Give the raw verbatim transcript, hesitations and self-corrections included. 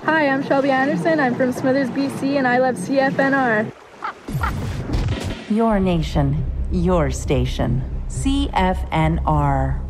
Hi, I'm Shelby Anderson. I'm from Smithers, B C, and I love C F N R. Your nation, your station. C F N R.